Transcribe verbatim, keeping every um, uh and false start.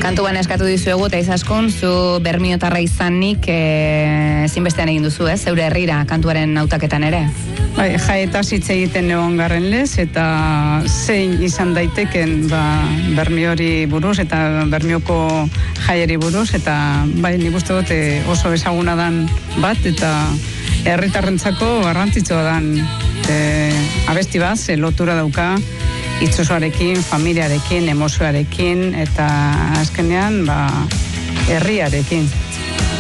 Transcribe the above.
Kantuan eskatu dizuegu, eta izaskun, zu bermiotarra izanik ezinbestean egin duzu, ez? Zeure herrira kantuaren hautaketan ere? Bai, jaetaz hitz egiten egon garren lez, eta zein izan daiteken ba, bermiori buruz, eta bermioko jaieri buruz, eta bai, nik uste dut oso ezaguna dan bat, eta herritarrentzako garrantzitsua dan e, abesti bat, ze lotura dauka, itsusoarekin, familiarekin, emozioarekin, eta azkenean, ba, herriarekin.